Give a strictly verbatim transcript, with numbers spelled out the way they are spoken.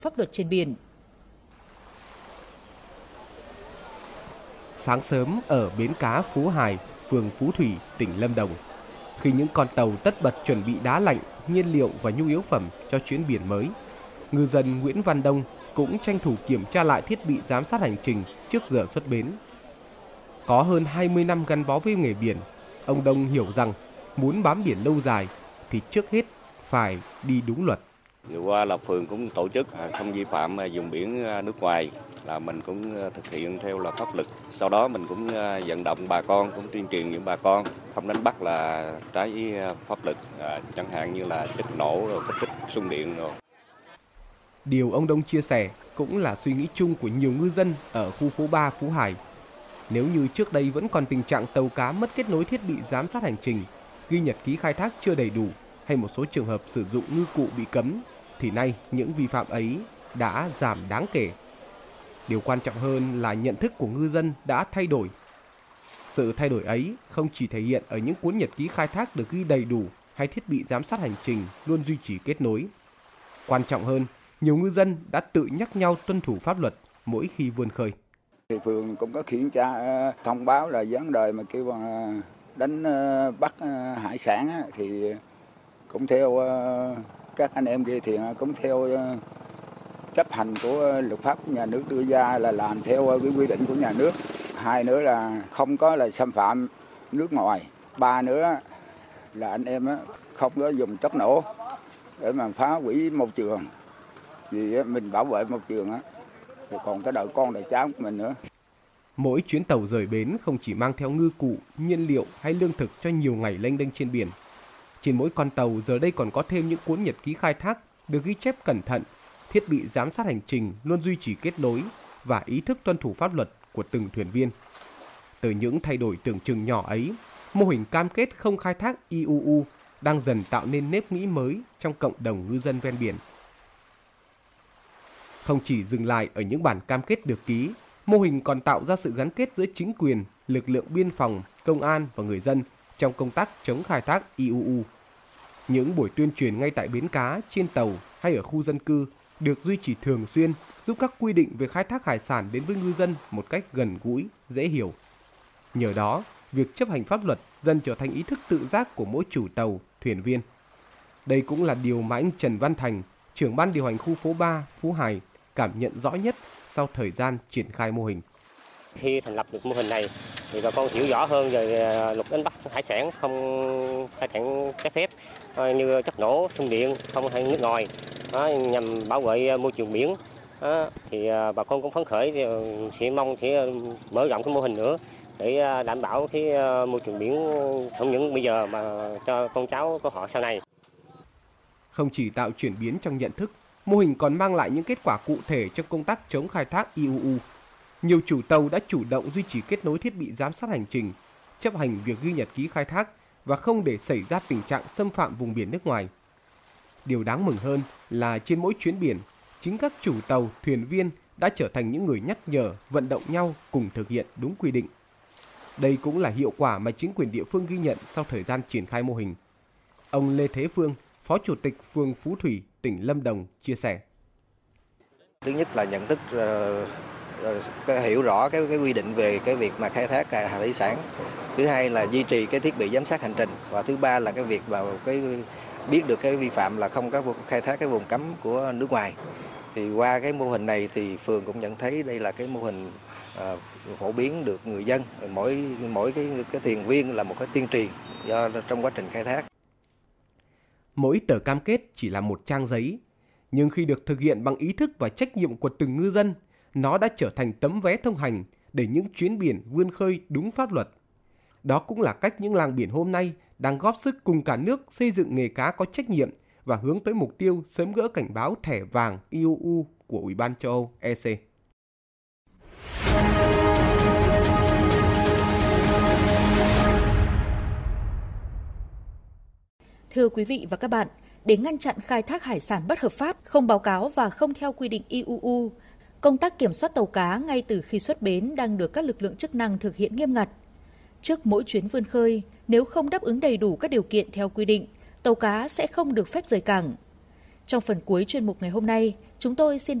pháp luật trên biển. Sáng sớm ở bến cá Phú Hải, phường Phú Thủy, tỉnh Lâm Đồng, khi những con tàu tất bật chuẩn bị đá lạnh, nhiên liệu và nhu yếu phẩm cho chuyến biển mới, ngư dân Nguyễn Văn Đông cũng tranh thủ kiểm tra lại thiết bị giám sát hành trình trước giờ xuất bến. Có hơn hai mươi năm gắn bó với nghề biển, ông Đông hiểu rằng muốn bám biển lâu dài thì trước hết phải đi đúng luật. Vừa qua là phường cũng tổ chức không vi phạm vùng biển nước ngoài, là mình cũng thực hiện theo là pháp luật. Sau đó mình cũng vận động bà con, cũng tuyên truyền những bà con không đánh bắt là trái với pháp luật, chẳng hạn như là chất nổ rồi kích thích xung điện rồi. Điều ông Đông chia sẻ cũng là suy nghĩ chung của nhiều ngư dân ở khu phố ba Phú Hải. Nếu như trước đây vẫn còn tình trạng tàu cá mất kết nối thiết bị giám sát hành trình, ghi nhật ký khai thác chưa đầy đủ hay một số trường hợp sử dụng ngư cụ bị cấm, thì nay những vi phạm ấy đã giảm đáng kể. Điều quan trọng hơn là nhận thức của ngư dân đã thay đổi. Sự thay đổi ấy không chỉ thể hiện ở những cuốn nhật ký khai thác được ghi đầy đủ hay thiết bị giám sát hành trình luôn duy trì kết nối. Quan trọng hơn, nhiều ngư dân đã tự nhắc nhau tuân thủ pháp luật mỗi khi vươn khơi. Thì phường cũng có kiểm tra thông báo là vấn đề mà kêu bằng đánh bắt hải sản thì cũng theo các anh em kia thì cũng theo chấp hành của luật pháp của nhà nước đưa ra, là làm theo cái quy định của nhà nước. Hai nữa là không có là xâm phạm nước ngoài. Ba nữa là anh em không có dùng chất nổ để mà phá hủy môi trường. Vì mình bảo vệ môi trường thì còn cái đời con đời cháu của mình nữa. Mỗi chuyến tàu rời bến không chỉ mang theo ngư cụ, nhiên liệu hay lương thực cho nhiều ngày lênh đênh trên biển. Trên mỗi con tàu giờ đây còn có thêm những cuốn nhật ký khai thác được ghi chép cẩn thận, thiết bị giám sát hành trình luôn duy trì kết nối và ý thức tuân thủ pháp luật của từng thuyền viên. Từ những thay đổi tưởng chừng nhỏ ấy, mô hình cam kết không khai thác i u u đang dần tạo nên nếp nghĩ mới trong cộng đồng ngư dân ven biển. Không chỉ dừng lại ở những bản cam kết được ký, mô hình còn tạo ra sự gắn kết giữa chính quyền, lực lượng biên phòng, công an và người dân trong công tác chống khai thác i u u. Những buổi tuyên truyền ngay tại bến cá, trên tàu hay ở khu dân cư được duy trì thường xuyên, giúp các quy định về khai thác hải sản đến với ngư dân một cách gần gũi, dễ hiểu. Nhờ đó, việc chấp hành pháp luật dần trở thành ý thức tự giác của mỗi chủ tàu, thuyền viên. Đây cũng là điều mà anh Trần Văn Thành, trưởng ban điều hành khu phố ba, Phú Hải, cảm nhận rõ nhất sau thời gian triển khai mô hình. Khi thành lập được mô hình này thì bà con hiểu rõ hơn về luật đánh bắt hải sản không khai thác trái phép như chất nổ, xung điện, không hay nước ngoài, nhằm bảo vệ môi trường biển. Thì bà con cũng phấn khởi, sẽ mong sẽ mở rộng cái mô hình nữa để đảm bảo cái môi trường biển không những bây giờ mà cho con cháu của họ sau này. Không chỉ tạo chuyển biến trong nhận thức, mô hình còn mang lại những kết quả cụ thể trong công tác chống khai thác i u u. Nhiều chủ tàu đã chủ động duy trì kết nối thiết bị giám sát hành trình, chấp hành việc ghi nhật ký khai thác và không để xảy ra tình trạng xâm phạm vùng biển nước ngoài. Điều đáng mừng hơn là trên mỗi chuyến biển, chính các chủ tàu, thuyền viên đã trở thành những người nhắc nhở, vận động nhau cùng thực hiện đúng quy định. Đây cũng là hiệu quả mà chính quyền địa phương ghi nhận sau thời gian triển khai mô hình. Ông Lê Thế Phương, Phó Chủ tịch phường Phú Thủy, tỉnh Lâm Đồng chia sẻ. Thứ nhất là nhận thức uh, hiểu rõ cái, cái quy định về cái việc mà khai thác hải thủy sản. Thứ hai là duy trì cái thiết bị giám sát hành trình, và thứ ba là cái việc vào cái biết được cái vi phạm là không có khai thác cái vùng cấm của nước ngoài. Thì qua cái mô hình này thì phường cũng nhận thấy đây là cái mô hình uh, phổ biến được người dân, mỗi mỗi cái cái thuyền viên là một cái tuyên truyền do trong quá trình khai thác. Mỗi tờ cam kết chỉ là một trang giấy, nhưng khi được thực hiện bằng ý thức và trách nhiệm của từng ngư dân, nó đã trở thành tấm vé thông hành để những chuyến biển vươn khơi đúng pháp luật. Đó cũng là cách những làng biển hôm nay đang góp sức cùng cả nước xây dựng nghề cá có trách nhiệm và hướng tới mục tiêu sớm gỡ cảnh báo thẻ vàng i u u của Ủy ban châu Âu e xê. Thưa quý vị và các bạn, để ngăn chặn khai thác hải sản bất hợp pháp, không báo cáo và không theo quy định i u u, công tác kiểm soát tàu cá ngay từ khi xuất bến đang được các lực lượng chức năng thực hiện nghiêm ngặt. Trước mỗi chuyến vươn khơi, nếu không đáp ứng đầy đủ các điều kiện theo quy định, tàu cá sẽ không được phép rời cảng. Trong phần cuối chuyên mục ngày hôm nay, Chúng tôi xin